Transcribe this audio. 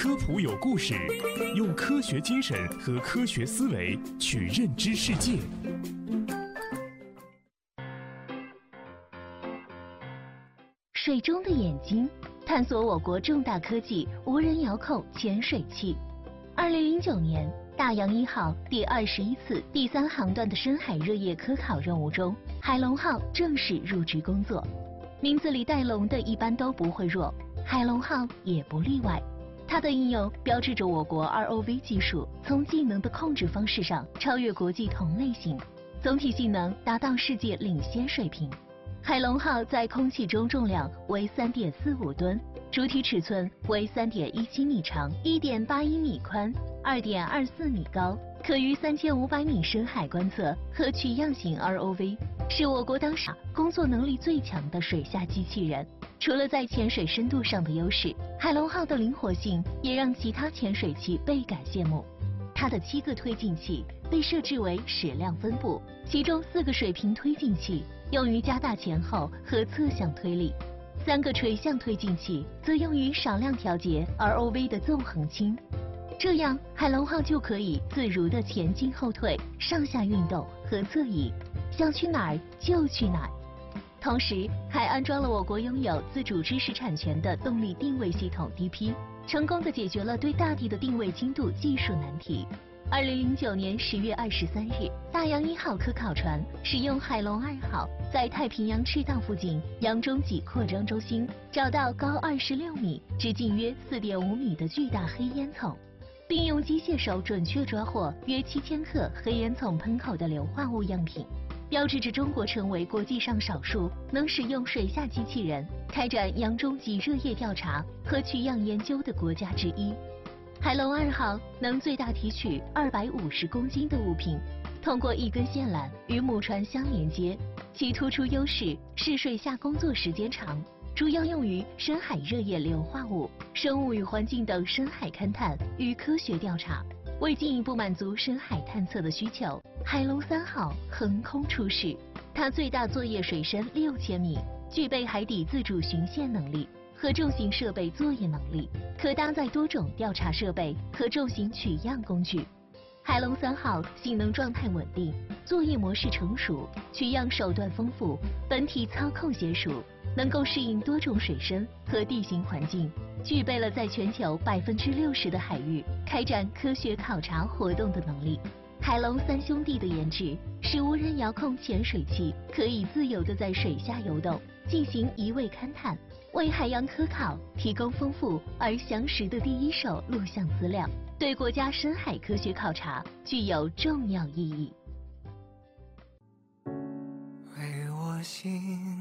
科普有故事，用科学精神和科学思维去认知世界。 水中的眼睛，探索我国重大科技无人遥控潜水器。2009年，大洋1号第21次第3航段的深海热液科考任务中，海龙号正式入职工作。名字里带龙的一般都不会弱，海龙号也不例外。它的应用标志着我国 ROV 技术从技能的控制方式上超越国际同类型，总体性能达到世界领先水平。海龙号在空气中重量为3.45吨，主体尺寸为3.17米长、1.81米宽、2.24米高，可于3500米深海观测和取样型 ROV， 是我国当时工作能力最强的水下机器人。除了在潜水深度上的优势，海龙号的灵活性也让其他潜水器倍感羡慕。它的7个推进器被设置为矢量分布，其中4个水平推进器用于加大前后和侧向推力，3个垂向推进器则用于少量调节 ROV 的纵横倾。这样，海龙号就可以自如地前进后退、上下运动和侧移，想去哪儿就去哪儿。同时，还安装了我国拥有自主知识产权的动力定位系统 DP， 成功地解决了对大地的定位精度技术难题。2009年10月23日，大洋1号科考船使用海龙2号在太平洋赤道附近洋中脊扩张中心找到高26米、直径约4.5米的巨大黑烟囱，并用机械手准确抓获约7000克黑烟囱喷口的硫化物样品，标志着中国成为国际上少数能使用水下机器人开展洋中脊热液调查和取样研究的国家之一。海龙2号能最大提取250公斤的物品，通过一根线缆与母船相连接。其突出优势是水下工作时间长，主要用于深海热液硫化物、生物与环境等深海勘探与科学调查。为进一步满足深海探测的需求，海龙3号横空出世。它最大作业水深6000米，具备海底自主巡线能力和重型设备作业能力，可搭载多种调查设备和重型取样工具。海龙3号性能状态稳定，作业模式成熟，取样手段丰富，本体操控娴熟，能够适应多种水深和地形环境，具备了在全球60%的海域开展科学考察活动的能力。海龙3兄弟的研制使无人遥控潜水器可以自由地在水下游动，进行移位勘探，为海洋科考提供丰富而详实的第一手录像资料，对国家深海科学考察具有重要意义。 为我心